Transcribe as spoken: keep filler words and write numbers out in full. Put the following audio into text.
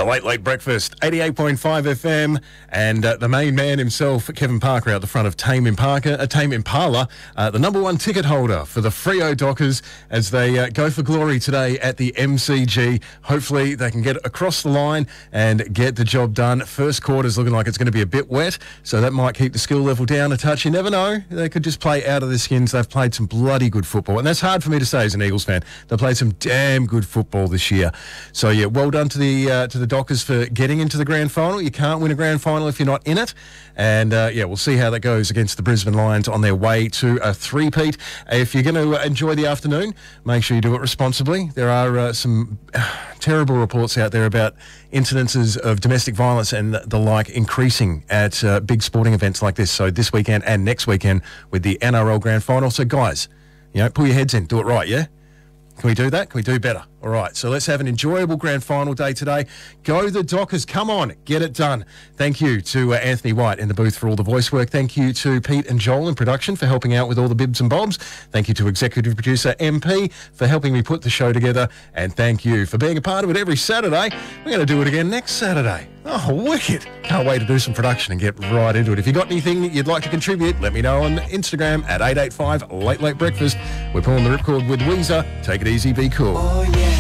The Late Late Breakfast, eighty-eight point five F M, and uh, the main man himself, Kevin Parker, out the front of Tame Impala, uh, Tame Impala uh, the number one ticket holder for the Freo Dockers as they uh, go for glory today at the M C G. Hopefully they can get across the line and get the job done. First quarter's looking like it's going to be a bit wet, so that might keep the skill level down a touch. You never know. They could just play out of their skins. They've played some bloody good football, and that's hard for me to say as an Eagles fan. They played some damn good football this year. So, yeah, well done to the uh, to the Dockers for getting into the grand final. You can't win a grand final if you're not in it. And, uh, yeah, we'll see how that goes against the Brisbane Lions on their way to a three-peat. If you're going to enjoy the afternoon, make sure you do it responsibly. There are uh, some uh, terrible reports out there about incidences of domestic violence and the like increasing at uh, big sporting events like this. So this weekend and next weekend with the N R L grand final. So, guys, you know, pull your heads in. Do it right, yeah? Can we do that? Can we do better? All right, so let's have an enjoyable grand final day today. Go the Dockers. Come on, get it done. Thank you to uh, Anthony White in the booth for all the voice work. Thank you to Pete and Joel in production for helping out with all the bibs and bobs. Thank you to executive producer M P for helping me put the show together. And thank you for being a part of it every Saturday. We're going to do it again next Saturday. Oh, wicked. Can't wait to do some production and get right into it. If you've got anything you'd like to contribute, let me know on Instagram at eight eight five Late Late Breakfast. We're pulling the ripcord with Weezer. Take it easy, be cool. Oh, yeah.